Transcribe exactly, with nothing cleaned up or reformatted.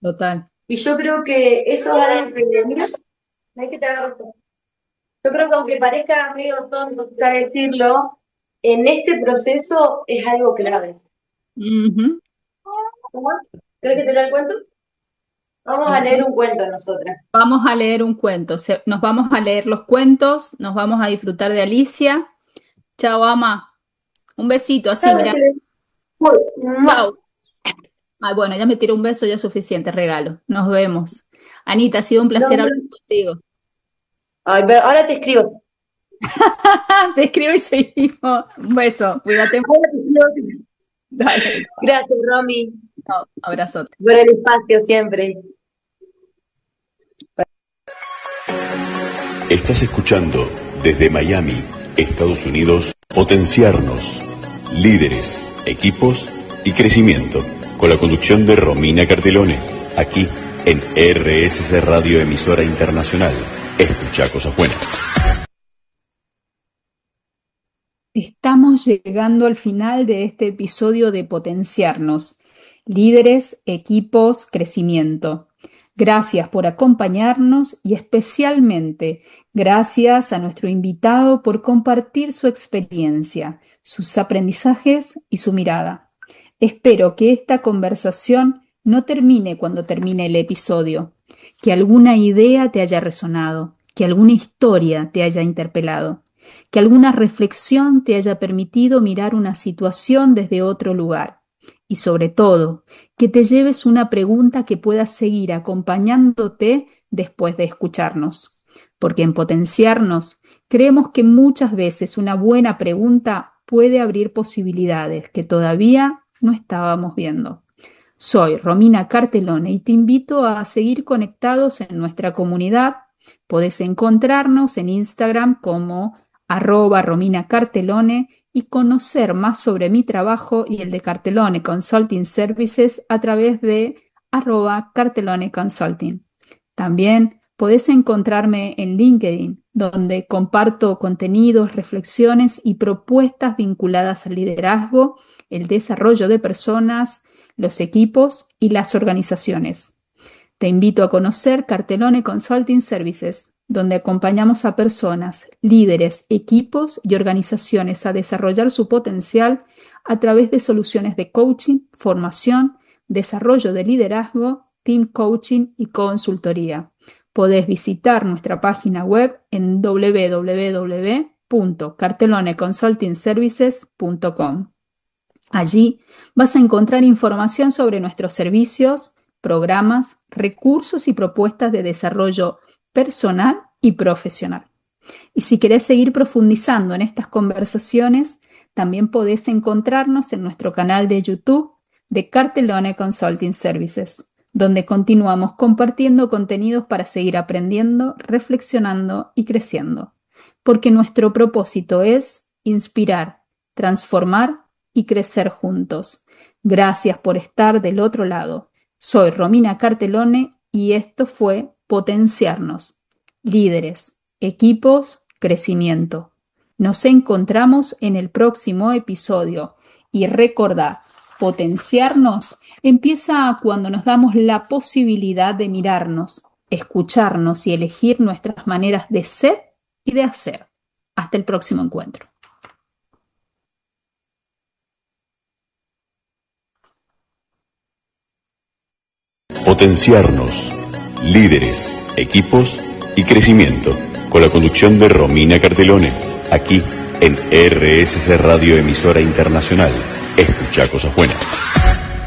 Total. Y yo creo que eso va a definir. Hay que te agarro esto. Yo creo que aunque parezca medio tonto ya decirlo, en este proceso es algo clave. Ujú. ¿Cómo? ¿Crees que te la cuento? Vamos a leer un cuento nosotras. Vamos a leer un cuento. Se- nos vamos a leer los cuentos, nos vamos a disfrutar de Alicia. Chao, ama. Un besito así, ¿Sabes mira. qué le- Uy, ¡mua! Chao. Ay, bueno, ya me tiró un beso, ya es suficiente, regalo. Nos vemos. Anita, ha sido un Nos placer hablar vemos. contigo. Ay, pero ahora te escribo. Te escribo y seguimos. Un beso, cuídate mucho. Ahora te escribo. Dale, Gracias, Romy, chao. Abrazote. por el espacio siempre. Estás escuchando desde Miami, Estados Unidos, Potenciarnos, líderes, equipos y crecimiento, con la conducción de Romina Cartelone, aquí en R S C Radio Emisora Internacional. Escucha cosas buenas. Estamos llegando al final de este episodio de Potenciarnos, líderes, equipos, crecimiento. Gracias por acompañarnos y especialmente gracias a nuestro invitado por compartir su experiencia, sus aprendizajes y su mirada. Espero que esta conversación no termine cuando termine el episodio, que alguna idea te haya resonado, que alguna historia te haya interpelado, que alguna reflexión te haya permitido mirar una situación desde otro lugar y sobre todo, que te lleves una pregunta que pueda seguir acompañándote después de escucharnos. Porque en Potenciarnos creemos que muchas veces una buena pregunta puede abrir posibilidades que todavía no estábamos viendo. Soy Romina Cartelone y te invito a seguir conectados en nuestra comunidad. Podés encontrarnos en Instagram como arroba Romina Cartelone y conocer más sobre mi trabajo y el de Cartelone Consulting Services a través de arroba Cartelone Consulting. También podés encontrarme en LinkedIn, donde comparto contenidos, reflexiones y propuestas vinculadas al liderazgo, el desarrollo de personas, los equipos y las organizaciones. Te invito a conocer Cartelone Consulting Services, donde acompañamos a personas, líderes, equipos y organizaciones a desarrollar su potencial a través de soluciones de coaching, formación, desarrollo de liderazgo, team coaching y consultoría. Podés visitar nuestra página web en doble u doble u doble u punto cartelone consulting services punto com. Allí vas a encontrar información sobre nuestros servicios, programas, recursos y propuestas de desarrollo personal y profesional. Y si querés seguir profundizando en estas conversaciones, también podés encontrarnos en nuestro canal de YouTube de Cartelone Consulting Services, donde continuamos compartiendo contenidos para seguir aprendiendo, reflexionando y creciendo. Porque nuestro propósito es inspirar, transformar y crecer juntos. Gracias por estar del otro lado. Soy Romina Cartelone y esto fue Potenciarnos, líderes, equipos, crecimiento. Nos encontramos en el próximo episodio y recordá, potenciarnos empieza cuando nos damos la posibilidad de mirarnos, escucharnos y elegir nuestras maneras de ser y de hacer. Hasta el próximo encuentro. Potenciarnos, líderes, equipos y crecimiento, con la conducción de Romina Cartelone, aquí en R S C Radio Emisora Internacional. Escucha cosas buenas.